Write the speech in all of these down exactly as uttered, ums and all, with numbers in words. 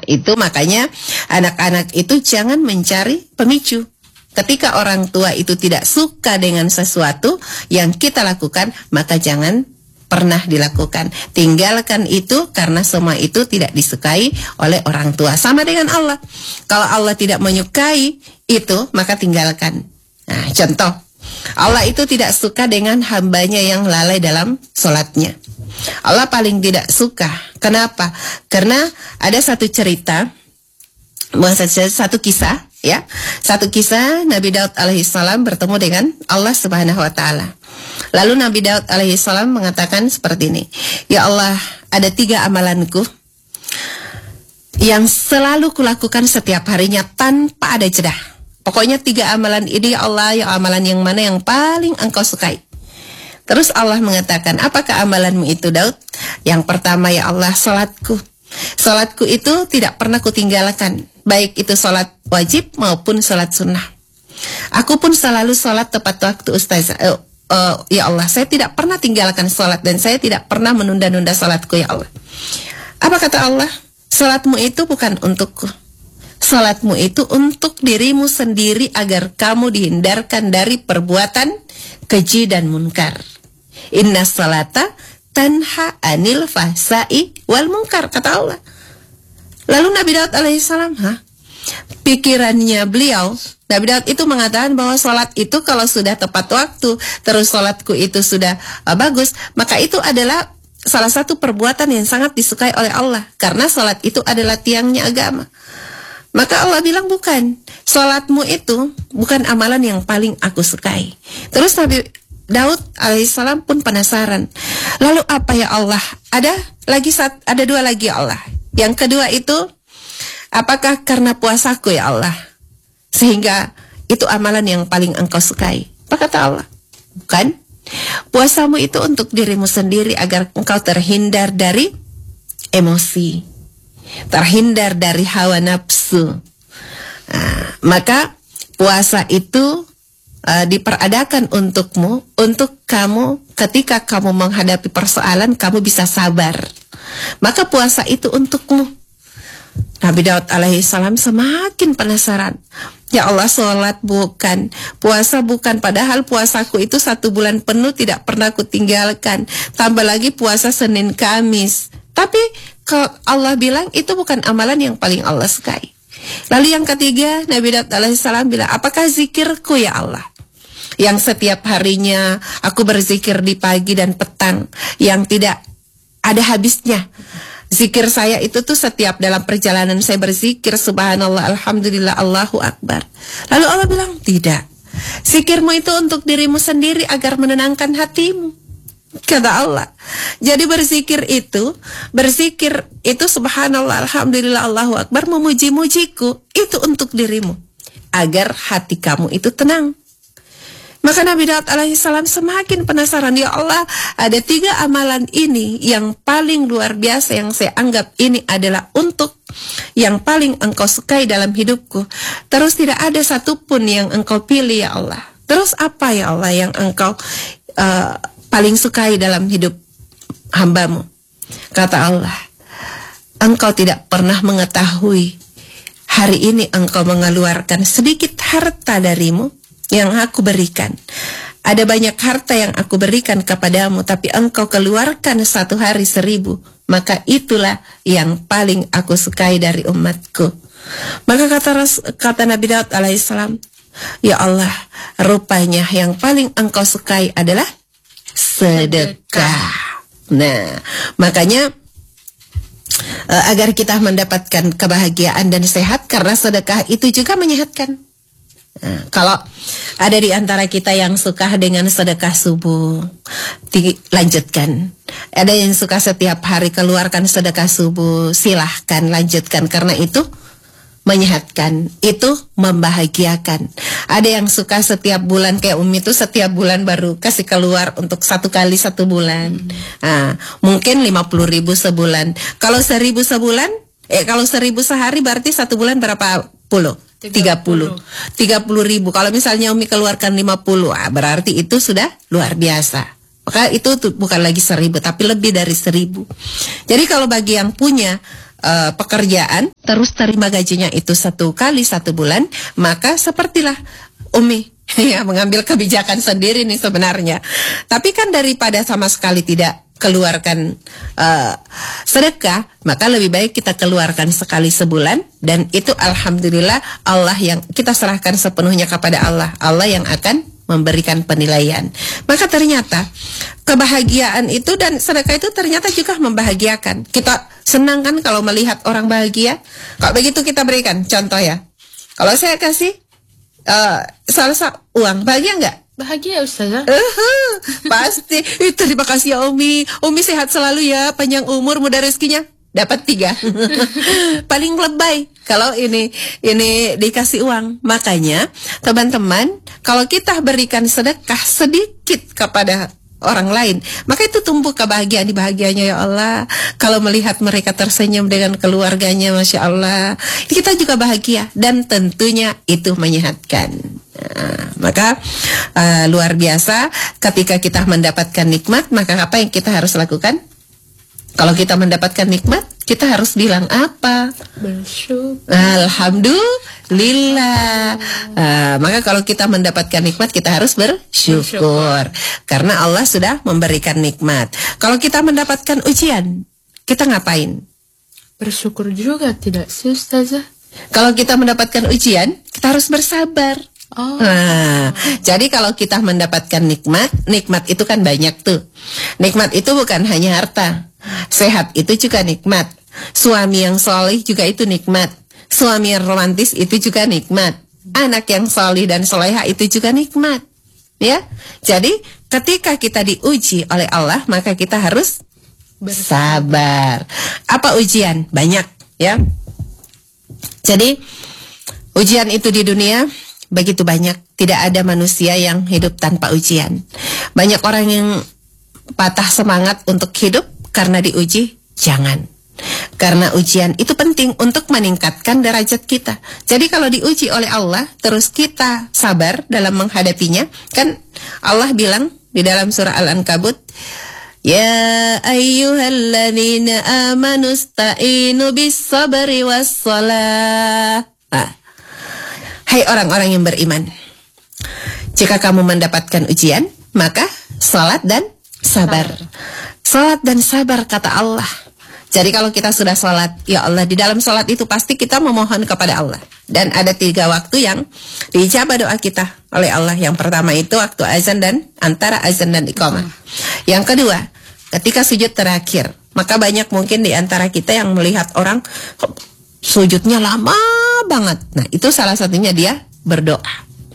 itu makanya anak-anak itu jangan mencari pemicu. Ketika orang tua itu tidak suka dengan sesuatu yang kita lakukan, maka jangan pernah dilakukan. Tinggalkan itu karena semua itu tidak disukai oleh orang tua. Sama dengan Allah. Kalau Allah tidak menyukai itu, maka tinggalkan. Nah, contoh, Allah itu tidak suka dengan hambanya yang lalai dalam sholatnya. Allah paling tidak suka. Kenapa? Karena ada satu cerita, satu kisah, ya, satu kisah Nabi Daud alaihissalam bertemu dengan Allah Subhanahu Wa Taala. Lalu Nabi Daud alaihissalam mengatakan seperti ini, ya Allah, ada tiga amalanku yang selalu kulakukan setiap harinya tanpa ada jeda. Pokoknya tiga amalan ini ya Allah, ya amalan yang mana yang paling engkau sukai? Terus Allah mengatakan, apakah amalanmu itu Daud? Yang pertama ya Allah, salatku. Salatku itu tidak pernah kutinggalkan, baik itu salat wajib maupun salat sunnah. Aku pun selalu salat tepat waktu Ustazah. Uh, uh, ya Allah, saya tidak pernah tinggalkan salat dan saya tidak pernah menunda-nunda salatku ya Allah. Apa kata Allah? Salatmu itu bukan untukku. Salatmu itu untuk dirimu sendiri agar kamu dihindarkan dari perbuatan keji dan munkar. Inna salata tanha anil fahsai wal munkar, kata Allah. Lalu Nabi Daud alaihissalam, ha? pikirannya beliau, Nabi Daud itu mengatakan bahwa sholat itu kalau sudah tepat waktu, terus sholatku itu sudah uh, bagus, maka itu adalah salah satu perbuatan yang sangat disukai oleh Allah, karena sholat itu adalah tiangnya agama. Maka Allah bilang, bukan, sholatmu itu bukan amalan yang paling aku sukai. Terus Nabi Daud alaihissalam pun penasaran, lalu apa ya Allah? Ada lagi sat, ada dua lagi ya Allah. Yang kedua itu, apakah karena puasaku ya Allah, sehingga itu amalan yang paling engkau sukai? Apa kata Allah? Bukan, puasamu itu untuk dirimu sendiri agar engkau terhindar dari emosi, terhindar dari hawa nafsu. Nah, maka puasa itu uh, diperadakan untukmu, untuk kamu ketika kamu menghadapi persoalan, kamu bisa sabar. Maka puasa itu untukmu. Nabi Daud alaihissalam semakin penasaran. Ya Allah, sholat bukan, puasa bukan, padahal puasaku itu satu bulan penuh tidak pernah aku tinggalkan. Tambah lagi puasa Senin Kamis. Tapi kalau Allah bilang itu bukan amalan yang paling Allah sukai. Lalu yang ketiga, Nabi Daud alaihissalam bilang, apakah zikirku ya Allah, yang setiap harinya aku berzikir di pagi dan petang, yang tidak ada habisnya. Zikir saya itu tuh setiap dalam perjalanan saya berzikir, subhanallah, alhamdulillah, Allahu Akbar. Lalu Allah bilang, tidak, zikirmu itu untuk dirimu sendiri agar menenangkan hatimu, kata Allah. Jadi berzikir itu, berzikir itu subhanallah, alhamdulillah, Allahu Akbar, memuji-mujiku, itu untuk dirimu, agar hati kamu itu tenang. Maka Nabi Daud alaihissalam semakin penasaran, ya Allah, ada tiga amalan ini yang paling luar biasa, yang saya anggap ini adalah untuk yang paling engkau sukai dalam hidupku. Terus tidak ada satupun yang engkau pilih ya Allah. Terus apa ya Allah yang engkau uh, paling sukai dalam hidup hambamu? Kata Allah, engkau tidak pernah mengetahui hari ini engkau mengeluarkan sedikit harta darimu yang aku berikan. Ada banyak harta yang aku berikan kepadamu, tapi engkau keluarkan satu hari seribu. Maka itulah yang paling aku sukai dari umatku. Maka kata, kata Nabi Daud alaihissalam, ya Allah, rupanya yang paling engkau sukai adalah sedekah. Nah, makanya uh, agar kita mendapatkan kebahagiaan dan sehat, karena sedekah itu juga menyehatkan. Nah, kalau ada di antara kita yang suka dengan sedekah subuh, dilanjutkan. Ada yang suka setiap hari keluarkan sedekah subuh, silahkan lanjutkan, karena itu menyehatkan, itu membahagiakan. Ada yang suka setiap bulan, kayak Umi itu setiap bulan baru kasih keluar untuk satu kali satu bulan. Nah, mungkin lima puluh ribu sebulan. Kalau seribu sebulan, eh kalau seribu sehari berarti satu bulan berapa puluh? tiga puluh tiga puluh ribu. Kalau misalnya Umi keluarkan lima puluh, ah, berarti itu sudah luar biasa. Maka itu tuh bukan lagi seribu, tapi lebih dari seribu. Jadi kalau bagi yang punya uh, pekerjaan terus terima gajinya itu satu kali satu bulan, maka sepertilah Umi ya mengambil kebijakan sendiri nih sebenarnya. Tapi kan daripada sama sekali tidak keluarkan uh, sedekah, maka lebih baik kita keluarkan sekali sebulan, dan itu alhamdulillah Allah yang kita serahkan sepenuhnya kepada Allah. Allah yang akan memberikan penilaian. Maka ternyata kebahagiaan itu dan sedekah itu ternyata juga membahagiakan. Kita senang kan kalau melihat orang bahagia. Kalau begitu kita berikan contoh ya. Kalau saya kasih uh, salsa uang, bahagia nggak? Bahagia Ustazah. Uh, pasti. Itu terima kasih ya Umi. Umi sehat selalu ya, panjang umur, mudah rezekinya. Dapat tiga. Paling lebay kalau ini ini dikasih uang. Makanya teman-teman, kalau kita berikan sedekah sedikit kepada orang lain, maka itu tumbuh kebahagiaan di bahagianya ya Allah. Kalau melihat mereka tersenyum dengan keluarganya, Masya Allah, kita juga bahagia, dan tentunya itu menyehatkan. Nah, maka uh, luar biasa ketika kita mendapatkan nikmat, maka apa yang kita harus lakukan? Kalau kita mendapatkan nikmat, kita harus bilang apa? Bersyukur. Alhamdulillah. Uh, maka kalau kita mendapatkan nikmat, kita harus bersyukur. bersyukur. Karena Allah sudah memberikan nikmat. Kalau kita mendapatkan ujian, kita ngapain? Bersyukur juga tidak sih Ustazah? Kalau kita mendapatkan ujian, kita harus bersabar. Oh. Nah, jadi kalau kita mendapatkan nikmat, nikmat itu kan banyak tuh. Nikmat itu bukan hanya harta. Sehat itu juga nikmat. Suami yang soleh juga itu nikmat. Suami yang romantis itu juga nikmat. Anak yang soleh dan soleha itu juga nikmat. Ya, jadi ketika kita diuji oleh Allah, maka kita harus bersabar. Apa ujian? Banyak, ya. Jadi ujian itu di dunia begitu banyak. Tidak ada manusia yang hidup tanpa ujian. Banyak orang yang patah semangat untuk hidup karena diuji. Jangan. Karena ujian itu penting untuk meningkatkan derajat kita. Jadi kalau diuji oleh Allah, terus kita sabar dalam menghadapinya. Kan Allah bilang di dalam surah Al-Ankabut, Ya ayyuhalladzina amanu sta'inu bis sabri was salah. Nah, hai orang-orang yang beriman, jika kamu mendapatkan ujian, maka salat dan sabar. Salat dan sabar kata Allah. Jadi kalau kita sudah salat, ya Allah, di dalam salat itu pasti kita memohon kepada Allah. Dan ada tiga waktu yang diijabah doa kita oleh Allah. Yang pertama itu waktu azan dan antara azan dan iqamah. Yang kedua, ketika sujud terakhir. Maka banyak mungkin di antara kita yang melihat orang sujudnya lama banget. Nah, itu salah satunya dia berdoa.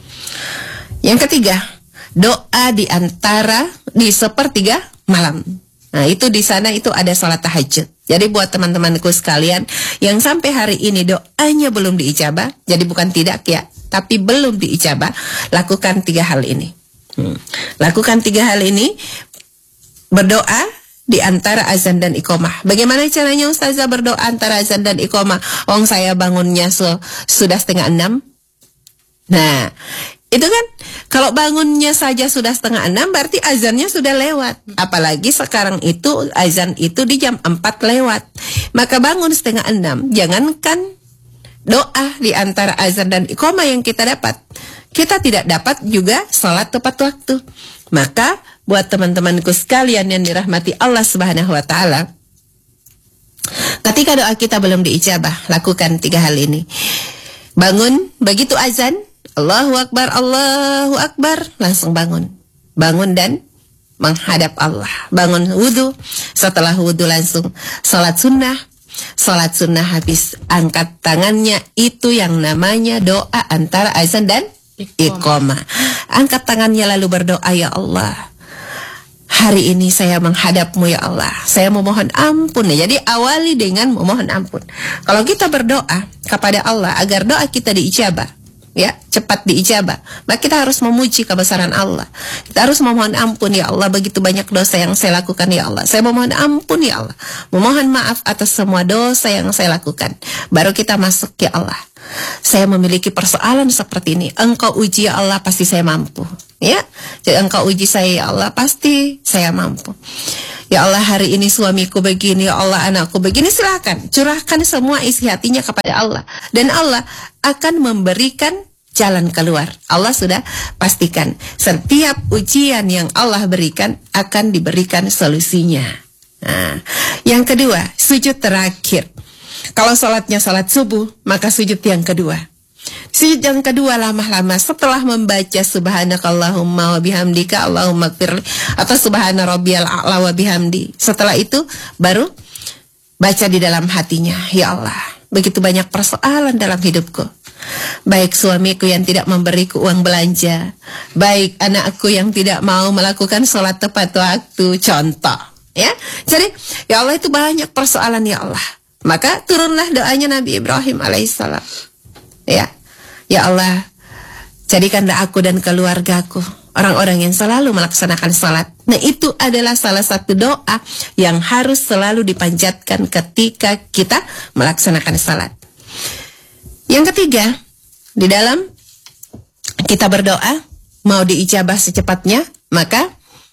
Yang ketiga, doa di antara di sepertiga malam. Nah, itu di sana itu ada salat tahajud. Jadi buat teman-temanku sekalian yang sampai hari ini doanya belum diijabah, jadi bukan tidak ya, tapi belum diijabah, lakukan tiga hal ini. Hmm. Lakukan tiga hal ini, berdoa di antara azan dan iqamah. Bagaimana caranya Ustazah berdoa antara azan dan iqamah? Ong saya bangunnya su sudah setengah enam. Nah, itu kan kalau bangunnya saja sudah setengah enam, berarti azannya sudah lewat. Apalagi sekarang itu azan itu di jam empat lewat. Maka bangun setengah enam, jangankan doa di antara azan dan iqamah yang kita dapat, kita tidak dapat juga salat tepat waktu. Maka buat teman-temanku sekalian yang dirahmati Allah Subhanahu wa taala, ketika doa kita belum diijabah, lakukan tiga hal ini. Bangun begitu azan, Allahu Akbar, Allahu Akbar, langsung bangun. Bangun dan menghadap Allah. Bangun wudu, setelah wudu langsung salat sunnah. Salat sunnah habis, angkat tangannya, itu yang namanya doa antara azan dan iqamah. Angkat tangannya lalu berdoa, ya Allah, hari ini saya menghadapmu ya Allah, saya memohon ampun. Jadi awali dengan memohon ampun. Kalau kita berdoa kepada Allah agar doa kita diijabah, ya, cepat diijabah, maka kita harus memuji kebesaran Allah. Kita harus memohon ampun, ya Allah, begitu banyak dosa yang saya lakukan ya Allah, saya memohon ampun ya Allah, memohon maaf atas semua dosa yang saya lakukan. Baru kita masuk, ya Allah, saya memiliki persoalan seperti ini. Engkau uji ya Allah, pasti saya mampu. Ya, jadi engkau uji saya ya Allah, pasti saya mampu. Ya Allah, hari ini suamiku begini, ya Allah anakku begini, silakan curahkan semua isi hatinya kepada Allah, dan Allah akan memberikan jalan keluar. Allah sudah pastikan setiap ujian yang Allah berikan akan diberikan solusinya. Nah, yang kedua, sujud terakhir. Kalau sholatnya sholat subuh, maka sujud yang kedua. Sujud yang kedua lama-lama setelah membaca subhanakallahumma wa bihamdika Allahumma gfirli atau subhana rabbiyal a'la wa bihamdi. Setelah itu baru baca di dalam hatinya, ya Allah, begitu banyak persoalan dalam hidupku. Baik suamiku yang tidak memberiku uang belanja, baik anakku yang tidak mau melakukan sholat tepat waktu, contoh. Ya, jadi ya Allah, itu banyak persoalan ya Allah. Maka turunlah doanya Nabi Ibrahim alaihissalam. Ya, ya Allah, jadikanlah aku dan keluargaku orang-orang yang selalu melaksanakan salat. Nah, itu adalah salah satu doa yang harus selalu dipanjatkan ketika kita melaksanakan salat. Yang ketiga, di dalam kita berdoa mau diijabah secepatnya, maka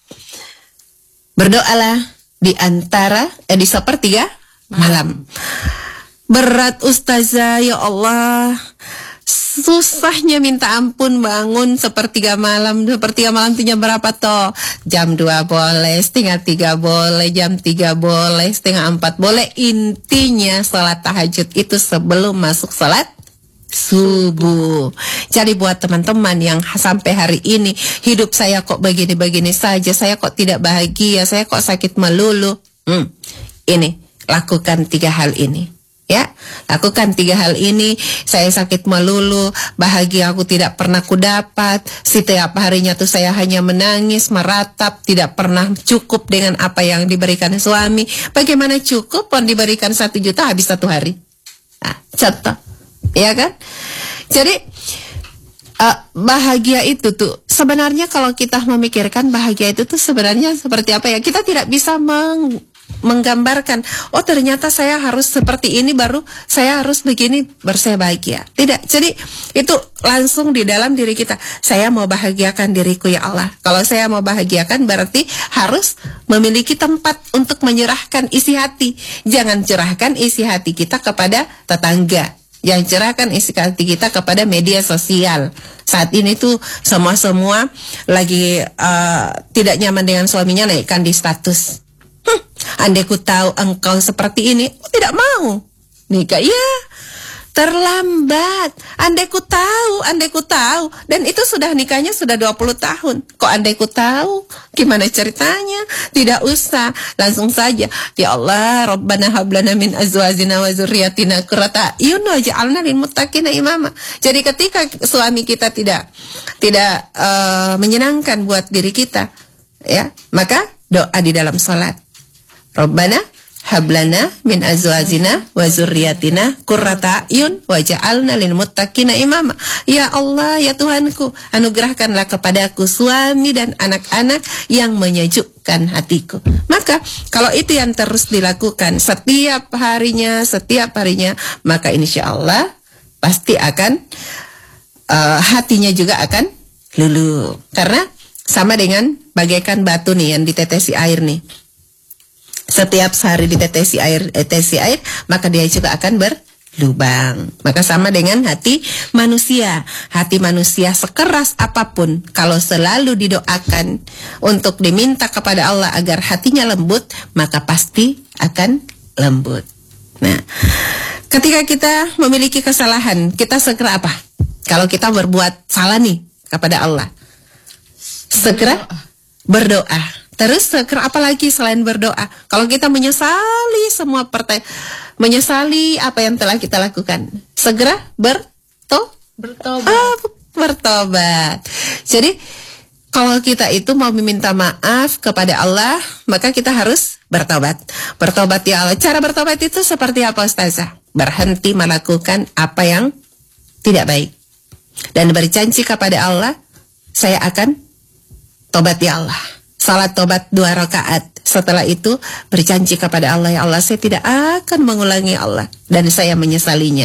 berdoalah di antara eh, di sepertiga malam. Berat ustazah, ya Allah, susahnya minta ampun bangun sepertiga malam. Sepertiga malam itu jam berapa toh? Jam dua boleh, setengah tiga boleh, jam tiga boleh, setengah empat boleh. Intinya salat tahajud itu sebelum masuk salat subuh. Jadi buat teman-teman yang sampai hari ini hidup saya kok begini-begini saja, saya kok tidak bahagia, saya kok sakit melulu, hmm, ini lakukan tiga hal ini. Ya, lakukan tiga hal ini. Saya sakit melulu, bahagia aku tidak pernah kudapat. Setiap harinya tuh saya hanya menangis, meratap, tidak pernah cukup dengan apa yang diberikan suami. Bagaimana cukup? Pun diberikan satu juta habis satu hari. Nah, contoh, ya kan? Jadi uh, bahagia itu tuh sebenarnya kalau kita memikirkan bahagia itu tuh sebenarnya seperti apa ya? Kita tidak bisa meng menggambarkan, oh ternyata saya harus seperti ini baru saya harus begini baru saya bahagia. Tidak, jadi itu langsung di dalam diri kita. Saya mau bahagiakan diriku ya Allah. Kalau saya mau bahagiakan berarti harus memiliki tempat untuk menyerahkan isi hati. Jangan curahkan isi hati kita kepada tetangga, jangan curahkan isi hati kita kepada media sosial. Saat ini tuh semua-semua lagi uh, tidak nyaman dengan suaminya, naikkan di status. Hmm, andai ku tahu engkau seperti ini, aku tidak mau nikah. Ya, terlambat. Andai ku tahu, andai ku tahu. Dan itu sudah nikahnya sudah dua puluh tahun. Kok andai ku tahu? Gimana ceritanya? Tidak usah, langsung saja. Ya Allah, Rabbana hablana min azwajina wa dzurriyyatina qurrata a'yun waj'alna lil muttaqina imama. Jadi ketika suami kita tidak tidak uh, menyenangkan buat diri kita, ya, maka doa di dalam salat. Rabbana hablana min azwajina wa dzurriyyatina qurrata a'yun waj'alna lil muttaqina imama. Ya Allah, ya Tuhanku, anugerahkanlah kepadaku suami dan anak-anak yang menyejukkan hatiku. Maka kalau itu yang terus dilakukan setiap harinya, setiap harinya, maka insyaallah pasti akan uh, hatinya juga akan luluh. Karena sama dengan bagaikan batu nih yang ditetesi air nih. Setiap sehari ditetesi air, tetesi air, maka dia juga akan berlubang. Maka sama dengan hati manusia. Hati manusia sekeras apapun, kalau selalu didoakan untuk diminta kepada Allah agar hatinya lembut, maka pasti akan lembut. Nah, ketika kita memiliki kesalahan, kita segera apa? Kalau kita berbuat salah nih kepada Allah, segera berdoa. Terus segera apa lagi selain berdoa? Kalau kita menyesali semua partai, menyesali apa yang telah kita lakukan, segera berto bertobat. Ah, bertobat. Jadi kalau kita itu mau meminta maaf kepada Allah, maka kita harus bertobat. Bertobat ya Allah. Cara bertobat itu seperti apa, Ustazah? Berhenti melakukan apa yang tidak baik dan berjanji kepada Allah, saya akan tobat ya Allah. Salat tobat dua rakaat. Setelah itu berjanji kepada Allah, ya Allah, saya tidak akan mengulangi Allah dan saya menyesalinya.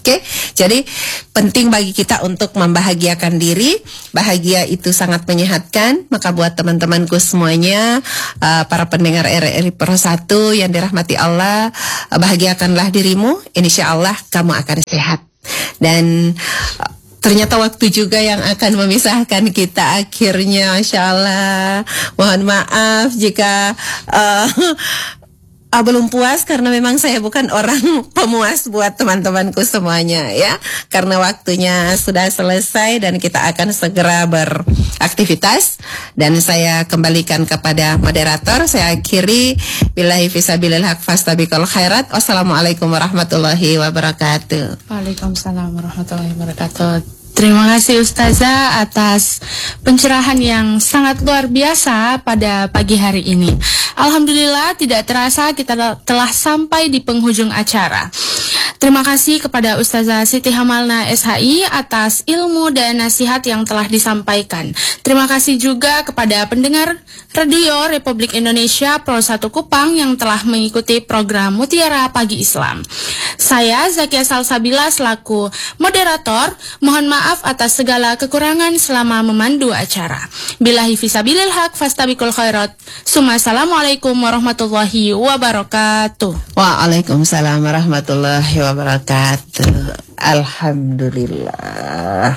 Oke, jadi penting bagi kita untuk membahagiakan diri. Bahagia itu sangat menyehatkan. Maka buat teman-temanku semuanya, uh, para pendengar R R I Pro satu yang dirahmati Allah, uh, bahagiakanlah dirimu. Insya Allah kamu akan sehat. Dan uh, ternyata waktu juga yang akan memisahkan kita akhirnya, Masya Allah. Mohon maaf jika uh, Ah, belum puas karena memang saya bukan orang pemuas buat teman-temanku semuanya ya. Karena waktunya sudah selesai dan kita akan segera beraktivitas. Dan saya kembalikan kepada moderator. Saya akhiri billahi fisabilil haq fastabiqul khairat. Wassalamualaikum warahmatullahi wabarakatuh. Waalaikumsalam warahmatullahi wabarakatuh. Terima kasih Ustazah atas pencerahan yang sangat luar biasa pada pagi hari ini. Alhamdulillah tidak terasa kita telah sampai di penghujung acara. Terima kasih kepada Ustazah Siti Hamalna S H I atas ilmu dan nasihat yang telah disampaikan. Terima kasih juga kepada pendengar Radio Republik Indonesia Pro satu Kupang yang telah mengikuti program Mutiara Pagi Islam. Saya Zakia Salsabila selaku moderator, mohon maaf atas segala kekurangan selama memandu acara. Billahi fisabilil haq fastabiqul khairat. Assalamualaikum warahmatullahi wabarakatuh. Waalaikumsalam warahmatullahi wabarakatuh. Alhamdulillah.